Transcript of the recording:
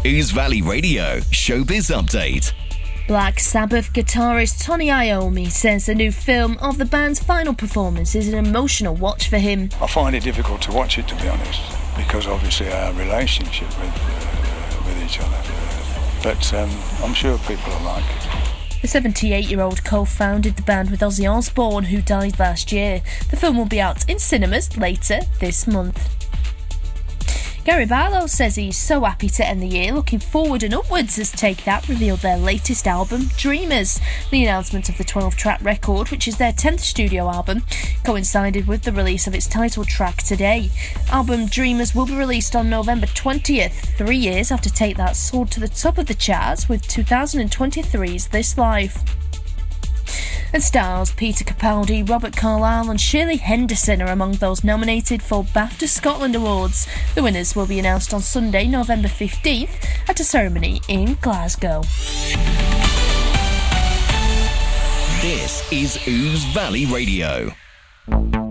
Ouse Valley Radio Showbiz Update. Black Sabbath guitarist Tony Iommi says the new film of the band's final performance is an emotional watch for him. I find it difficult to watch it, to be honest, because obviously our relationship with each other. But I'm sure people will like it. The 78-year-old co-founded the band with Ozzy Osbourne, who died last year. The film will be out in cinemas later this month. Gary Barlow says he's so happy to end the year looking forward and upwards as Take That revealed their latest album, Dreamers. The announcement of the 12-track record, which is their 10th studio album, coincided with the release of its title track today. Album Dreamers will be released on November 20th, 3 years after Take That soared to the top of the charts with 2023's This Life. And stars Peter Capaldi, Robert Carlyle and Shirley Henderson are among those nominated for BAFTA Scotland Awards. The winners will be announced on Sunday, November 15th at a ceremony in Glasgow. This is Ouse Valley Radio.